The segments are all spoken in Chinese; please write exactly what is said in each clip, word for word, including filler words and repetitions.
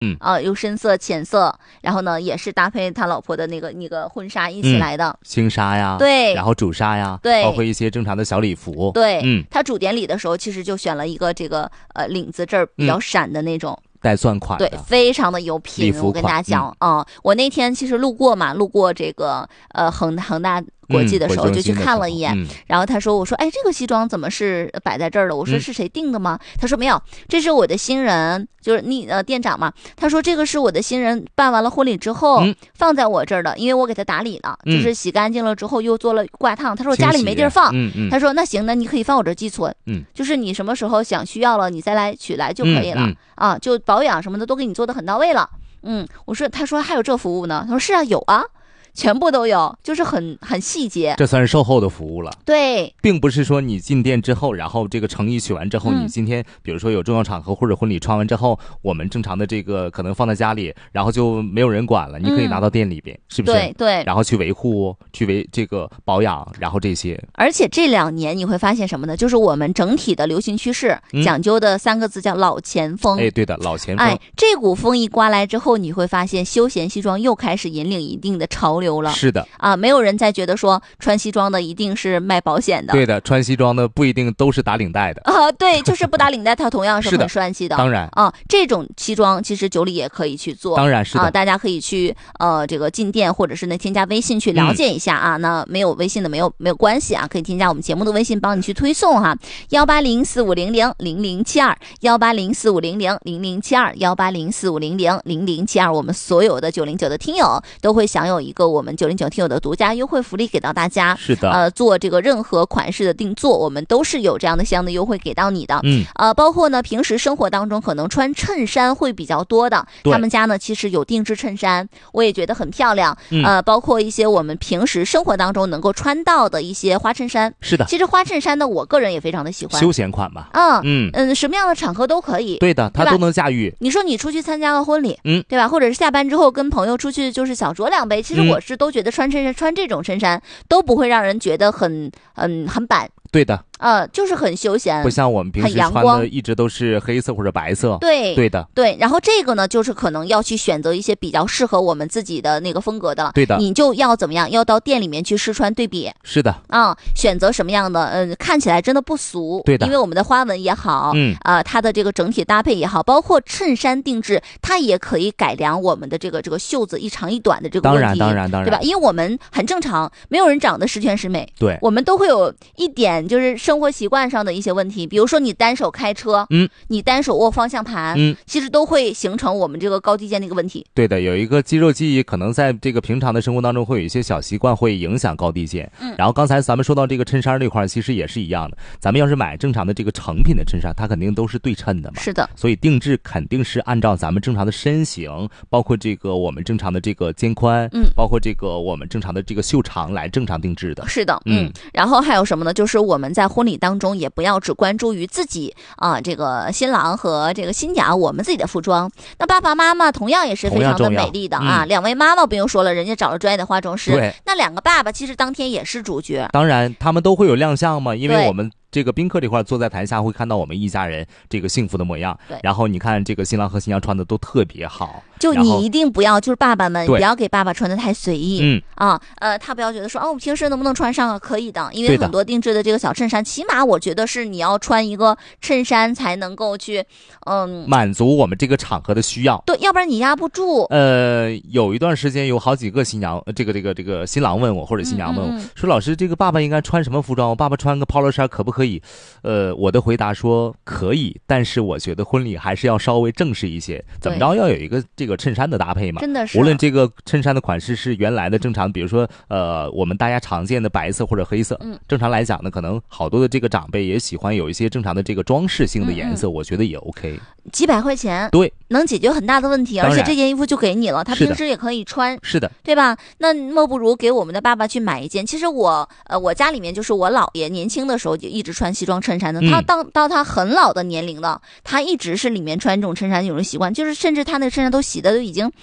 嗯啊、呃，有深色、浅色，然后呢也是搭配他老婆的那个那个婚纱一起来的， 轻纱呀， 对， 然后主纱呀， 对， 包括一些正常的小礼服， 对， 嗯， 他主典礼的时候其实就选了一个这个呃领子这儿比较闪的那种。嗯带钻款的， 对，非常的有品。我跟大家讲啊、嗯嗯，我那天其实路过嘛，路过这个呃恒恒大国际的时候、嗯、就去看了一眼、 嗯、 然后他说，我说哎，这个西装怎么是摆在这儿了？我说是谁定的吗？嗯、他说没有，这是我的新人，就是你呃店长嘛。他说这个是我的新人办完了婚礼之后、嗯、放在我这儿的，因为我给他打理了、嗯，就是洗干净了之后又做了挂烫。他说我家里没地儿放， 嗯嗯， 他说那行，那你可以放我这儿寄存， 嗯， 就是你什么时候想需要了，你再来取来就可以了、 嗯嗯、 啊，就保养什么的都给你做得很到位了。嗯，我说，他说还有这服务呢，他说是啊，有啊。全部都有，就是很很细节， 这算是售后的服务了。 对， 并不是说你进店之后，然后这个成衣取完之后、嗯、你今天比如说有重要场合或者婚礼穿完之后，我们正常的这个可能放在家里，然后就没有人管了，你可以拿到店里边、嗯、是不是？ 对对， 然后去维护去维这个保养，然后这些。 而且这两年你会发现什么呢？就是我们整体的流行趋势、嗯、讲究的三个字叫老前锋。 哎，对的，老前锋。 哎，这股风一刮来之后，你会发现休闲西装又开始引领一定的潮流了。 是的啊，没有人再觉得说穿西装的一定是卖保险的。 对的，穿西装的不一定都是打领带的啊，对，就是不打领带，它同样是很帅气的。 当然啊，这种西装其实九里也可以去做， 当然是的啊，大家可以去呃这个进店或者是呢添加微信去了解一下啊。嗯、那没有微信的没有没有关系啊，可以添加我们节目的微信帮你去推送哈，幺八零四五零零零零七二，幺八零四五零零零零七二，幺八零四五零零零零七二，我们所有的九零九的听友都会享有一个我们九零九听友的独家优惠福利给到大家。 是的， 呃，做这个任何款式的定做，我们都是有这样的相应的优惠给到你的。 嗯， 呃，包括呢，平时生活当中可能穿衬衫会比较多的，他们家呢其实有定制衬衫，我也觉得很漂亮。 嗯、 呃，包括一些我们平时生活当中能够穿到的一些花衬衫。 是的， 其实花衬衫呢，我个人也非常的喜欢， 休闲款吧。 嗯嗯嗯，什么样的场合都可以。 对的，他都能驾驭。 你说你出去参加个婚礼， 嗯， 对吧？或者是下班之后跟朋友出去就是小酌两杯，其实我是都觉得穿衬衫、嗯、穿这种衬衫都不会让人觉得很嗯很板。 对的， 呃，就是很休闲， 不像我们平时穿的一直都是黑色或者白色。 对， 对的， 对。然后这个呢，就是可能要去选择一些比较适合我们自己的那个风格的了。 对的， 你就要怎么样？要到店里面去试穿对比。 是的， 啊、嗯，选择什么样的，嗯，看起来真的不俗。 对的， 因为我们的花纹也好， 嗯， 啊、呃，它的这个整体搭配也好，包括衬衫定制，它也可以改良我们的这个这个袖子一长一短的这个问题。 当然，当然，当然， 对吧？因为我们很正常，没有人长得十全十美。 对， 我们都会有一点就是生活习惯上的一些问题，比如说你单手开车， 嗯， 你单手握方向盘， 嗯， 其实都会形成我们这个高低肩的一个问题。 对的，有一个肌肉记忆，可能在这个平常的生活当中会有一些小习惯会影响高低肩。 嗯， 然后刚才咱们说到这个衬衫这块，其实也是一样的。咱们要是买正常的这个成品的衬衫，它肯定都是对称的嘛。 是的， 所以定制肯定是按照咱们正常的身形，包括这个我们正常的这个肩宽， 嗯， 包括这个我们正常的这个袖长来正常定制的。 是的，嗯。嗯，然后还有什么呢？就是我们在婚礼当中也不要只关注于自己啊、呃，这个新郎和这个新娘我们自己的服装，那爸爸妈妈同样也是非常的美丽的啊。 嗯、 两位妈妈不用说了，人家找了专业的化妆师， 对， 那两个爸爸其实当天也是主角。 当然，他们都会有亮相嘛，因为我们这个宾客这块坐在台下会看到我们一家人这个幸福的模样。 对， 然后你看这个新郎和新娘穿的都特别好， 就你一定不要，就是爸爸们不要给爸爸穿的太随意。 嗯啊，呃，他不要觉得说，哦，我平时能不能穿上啊？可以的，因为很多定制的这个小衬衫，起码我觉得是你要穿一个衬衫才能够去，嗯， 满足我们这个场合的需要。 对，要不然你压不住。 呃，有一段时间有好几个新娘，这个这个这个新郎问我或者新娘问我、 嗯嗯嗯、 说，老师，这个爸爸应该穿什么服装？我爸爸穿个 polo 衫可不可以？呃，我的回答说可以，但是我觉得婚礼还是要稍微正式一些，怎么着要有一个这个衬衫的搭配嘛。 真的是， 无论这个衬衫的款式是原来的正常，比如说呃我们大家常见的白色或者黑色， 嗯， 正常来讲呢，可能好多的这个长辈也喜欢有一些正常的这个装饰性的颜色，嗯嗯我觉得也 OK。 几百块钱， 对， 能解决很大的问题，而且这件衣服就给你了，他平时也可以穿， 是的， 对吧？那莫不如给我们的爸爸去买一件。其实我呃我家里面就是我姥爷年轻的时候就一直穿西装衬衫的， 嗯、 他到到他很老的年龄了，他一直是里面穿这种衬衫有种习惯，就是甚至他那个衬衫都洗的都已经。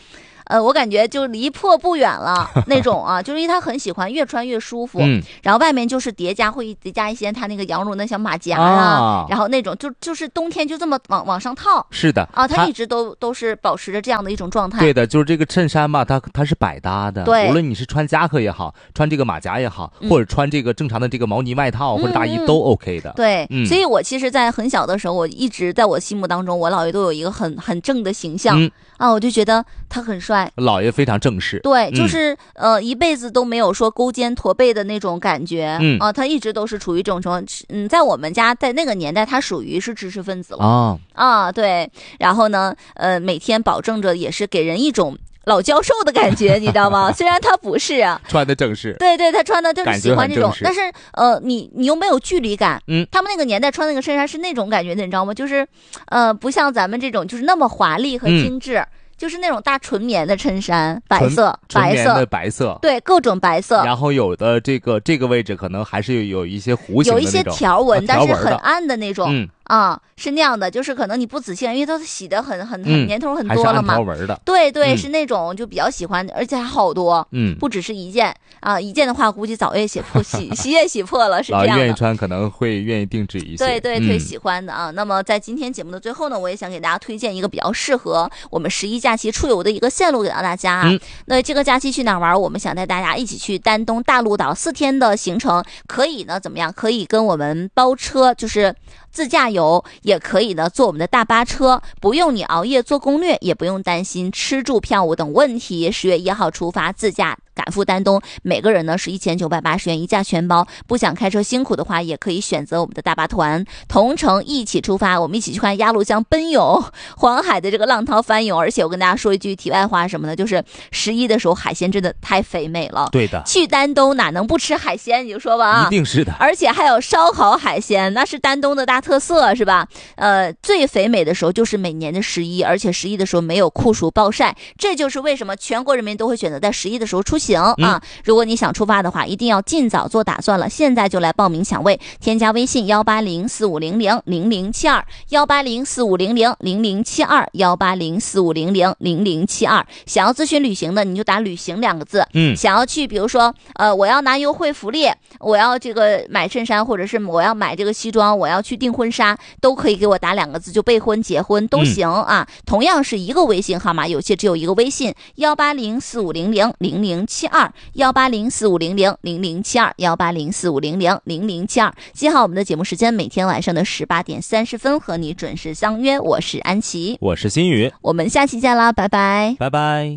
呃，我感觉就离破不远了那种啊，就是因为他很喜欢越穿越舒服， 嗯， 然后外面就是叠加会叠加一些他那个羊绒的小马甲啊， 啊然后那种就就是冬天就这么往往上套。 是的啊，他一直都都是保持着这样的一种状态。 对的，就是这个衬衫嘛，它它是百搭的， 对， 无论你是穿夹克也好，穿这个马甲也好， 嗯、 或者穿这个正常的这个毛呢外套或者大衣都 OK 的。 嗯、对、 嗯， 所以我其实，在很小的时候，我一直在我心目当中，我姥爷都有一个很很正的形象、 嗯、 啊，我就觉得他很帅， 姥爷非常正式。 对，就是、嗯、呃一辈子都没有说勾肩驼背的那种感觉。 嗯啊，他一直都是处于这种情况。嗯，在我们家在那个年代，他属于是知识分子了啊啊，对。然后呢，呃，每天保证着也是给人一种老教授的感觉，你知道吗？虽然他不是啊， 穿的正式， 对对，他穿的就是喜欢这种，但是呃，你你又没有距离感。 嗯， 他们那个年代穿那个衬衫是那种感觉的，你知道吗？就是呃，不像咱们这种就是那么华丽和精致。嗯，就是那种大纯棉的衬衫，白色，白色的白色， 对，各种白色。 然后有的这个这个位置可能还是有有一些弧形的那种， 有一些条纹， 啊、 但是很暗的那种。 嗯啊，是那样的，就是可能你不仔细，因为都洗的很很很年头很多了嘛。 嗯、还是按条纹的。 对对、 嗯， 是那种就比较喜欢，而且还好多。 嗯， 不只是一件啊，一件的话估计早也洗破，洗洗也洗破了，是这样的。 老愿意穿可能会愿意定制一些。 对对，特、 嗯、 喜欢的啊。那么在今天节目的最后呢，我也想给大家推荐一个比较适合我们十一假期出游的一个线路给到大家啊。 嗯、 那这个假期去哪玩？我们想带大家一起去丹东大陆岛四天的行程，可以呢怎么样？可以跟我们包车，就是自驾游，也可以呢坐我们的大巴车，不用你熬夜做攻略，也不用担心吃住票务等问题。十月一号出发自驾赶赴丹东，每个人呢是一千九百八十元一价全包。不想开车辛苦的话，也可以选择我们的大巴团，同城一起出发，我们一起去看鸭绿江奔涌，黄海的这个浪涛翻涌。而且我跟大家说一句题外话，什么呢？就是十一的时候海鲜真的太肥美了。 对的， 去丹东哪能不吃海鲜？你就说吧啊， 一定是的。 而且还有烧烤海鲜，那是丹东的大特色，是吧？呃，最肥美的时候就是每年的十一，而且十一的时候没有酷暑暴晒，这就是为什么全国人民都会选择在十一的时候出行。行啊！如果你想出发的话，一定要尽早做打算了。现在就来报名抢位，添加微信幺八零四五零零零零七二幺八零四五零零零零七二幺八零四五零零零零七二。想要咨询旅行的，你就打旅行两个字。 嗯， 想要去，比如说呃，我要拿优惠福利，我要这个买衬衫，或者是我要买这个西装，我要去订婚纱，都可以给我打两个字，就备婚结婚都行啊。嗯、同样是一个微信号码，有些只有一个微信，幺八零四五零零零零七二幺八零四五零零零零七二幺八零四五零零零零七二。记好我们的节目时间，每天晚上的十八点三十分和你准时相约。我是安琪， 我是心宇， 我们下期见啦，拜拜， 拜拜。